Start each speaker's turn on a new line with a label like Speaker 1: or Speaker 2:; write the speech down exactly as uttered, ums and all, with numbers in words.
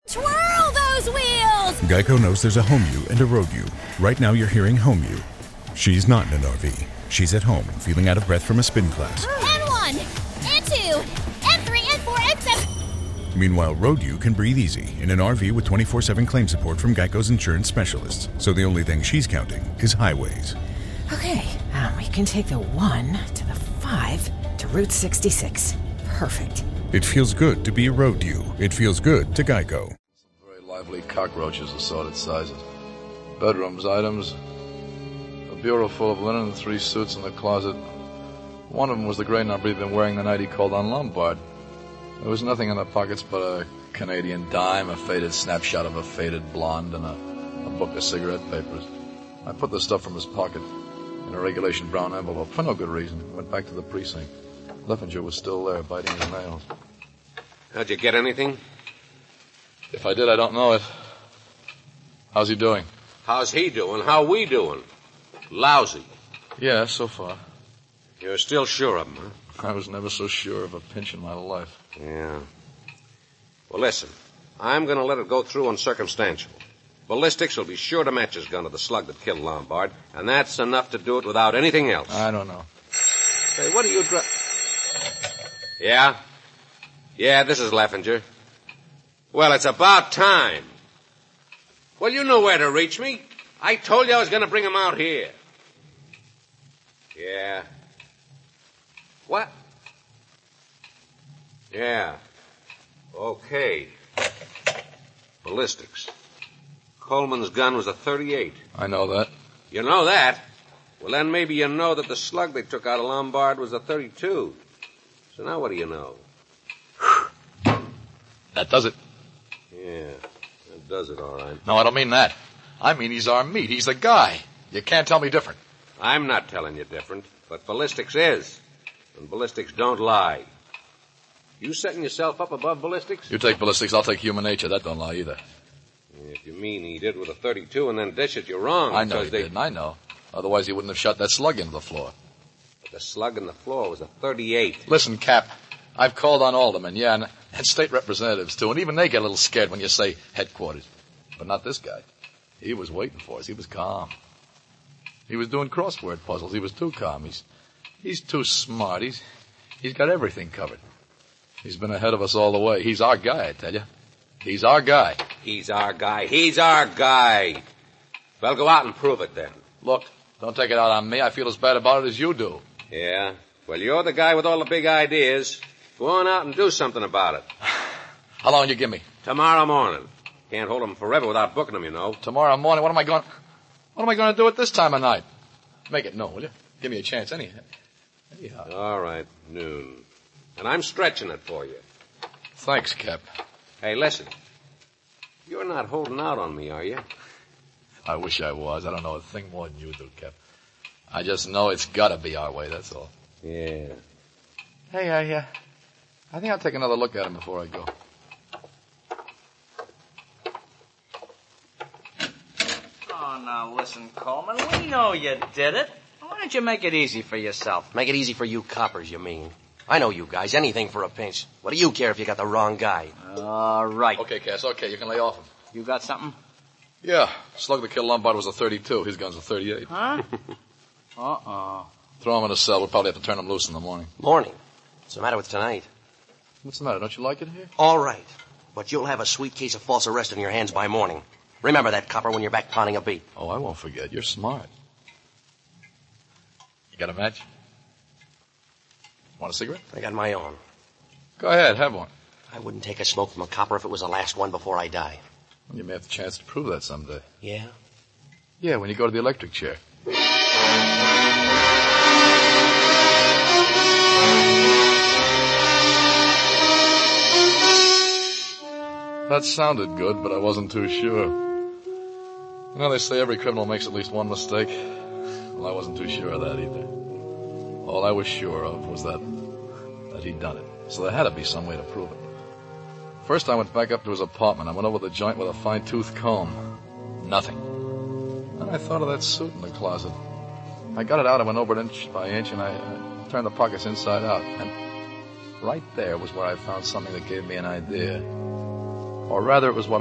Speaker 1: Twirl those wheels!
Speaker 2: Geico knows there's a home you and a road you. Right now you're hearing home you. She's not in an R V. She's at home, feeling out of breath from a spin class.
Speaker 1: N one, N two, N three, N four, N seven.
Speaker 2: Meanwhile, road you can breathe easy in an R V with twenty-four seven claim support from Geico's insurance specialists. So the only thing she's counting is highways.
Speaker 3: Okay, um, we can take the one to the five to Route sixty-six. Perfect.
Speaker 2: It feels good to be a road you. It feels good to Geico.
Speaker 4: Very lively cockroaches, assorted sizes. Bedrooms, items. A bureau full of linen, three suits in the closet. One of them was the gray number he'd been wearing the night he called on Lombard. There was nothing in the pockets but a Canadian dime, a faded snapshot of a faded blonde, and a, a book of cigarette papers. I put the stuff from his pocket in a regulation brown envelope for no good reason. Went back to the precinct. Leffinger was still there, biting his nails.
Speaker 5: How'd you get anything?
Speaker 4: If I did, I don't know it. How's he doing?
Speaker 5: How's he doing? How we doing? Lousy.
Speaker 4: Yeah, so far.
Speaker 5: You're still sure of him, huh?
Speaker 4: I was never so sure of a pinch in my life.
Speaker 5: Yeah. Well, listen. I'm going to let it go through on circumstantial. Ballistics will be sure to match his gun to the slug that killed Lombard, and that's enough to do it without anything else.
Speaker 4: I don't know.
Speaker 5: Hey, what are you dri- Yeah? Yeah, this is Leffinger. Well, it's about time. Well, you know where to reach me. I told you I was going to bring him out here. Yeah. What? Yeah. Okay. Ballistics. Coleman's gun was a thirty-eight.
Speaker 4: I know that.
Speaker 5: You know that? Well, then maybe you know that the slug they took out of Lombard was a thirty-two. So now what do you know?
Speaker 4: That does it.
Speaker 5: Yeah, that does it, all right.
Speaker 4: No, I don't mean that. I mean he's our meat. He's the guy. You can't tell me different.
Speaker 5: I'm not telling you different, but ballistics is. And ballistics don't lie. You setting yourself up above ballistics?
Speaker 4: You take ballistics, I'll take human nature. That don't lie either.
Speaker 5: If you mean he did with a thirty-two and then dish it, you're wrong.
Speaker 4: I know he
Speaker 5: they...
Speaker 4: didn't. I know. Otherwise he wouldn't have shot that slug into the floor.
Speaker 5: But the slug in the floor was a thirty-eight.
Speaker 4: Listen, Cap, I've called on aldermen, yeah, and, and state representatives, too, and even they get a little scared when you say headquarters. But not this guy. He was waiting for us. He was calm. He was doing crossword puzzles. He was too calm. He's he's too smart. He's he's got everything covered. He's been ahead of us all the way. He's our guy, I tell you. He's our guy.
Speaker 5: He's our guy. He's our guy. Well, go out and prove it, then.
Speaker 4: Look, don't take it out on me. I feel as bad about it as you do.
Speaker 5: Yeah? Well, you're the guy with all the big ideas. Go on out and do something about it.
Speaker 4: How long you give me?
Speaker 5: Tomorrow morning. Can't hold them forever without booking them, you know.
Speaker 4: Tomorrow morning? What am I going... What am I going to do at this time of night? Make it known, will you? Give me a chance anyhow. anyhow.
Speaker 5: All right, noon. And I'm stretching it for you.
Speaker 4: Thanks, Cap.
Speaker 5: Hey, listen. You're not holding out on me, are you?
Speaker 4: I wish I was. I don't know a thing more than you do, Cap. I just know it's got to be our way, that's all.
Speaker 5: Yeah.
Speaker 4: Hey, I, uh, I think I'll take another look at him before I go.
Speaker 6: Oh, now listen, Coleman, we know you did it. Why don't you make it easy for yourself?
Speaker 7: Make it easy for you coppers, you mean. I know you guys. Anything for a pinch. What do you care if you got the wrong guy?
Speaker 6: All right.
Speaker 4: Okay, Cass, okay. You can lay off him.
Speaker 6: You got something?
Speaker 4: Yeah. Slug that killed Lombard was a thirty-two. His gun's a thirty-eight.
Speaker 6: Huh? Uh-uh.
Speaker 4: Throw him in a cell. We'll probably have to turn him loose in the morning.
Speaker 7: Morning? What's the matter with tonight?
Speaker 4: What's the matter? Don't you like it here?
Speaker 7: All right. But you'll have a sweet case of false arrest in your hands by morning. Remember that, copper, when you're back pounding a beat.
Speaker 4: Oh, I won't forget. You're smart. You got a match? Want a cigarette?
Speaker 7: I got my own.
Speaker 4: Go ahead, have one.
Speaker 7: I wouldn't take a smoke from a copper if it was the last one before I die.
Speaker 4: Well, you may have the chance to prove that someday.
Speaker 7: Yeah?
Speaker 4: Yeah, when you go to the electric chair. That sounded good, but I wasn't too sure. You know, they say every criminal makes at least one mistake. Well, I wasn't too sure of that either. All I was sure of was that that he'd done it. So there had to be some way to prove it. First, I went back up to his apartment. I went over the joint with a fine-tooth comb. Nothing. Then I thought of that suit in the closet. I got it out. I went over it inch by inch, and I uh, turned the pockets inside out. And right there was where I found something that gave me an idea. Or rather, it was what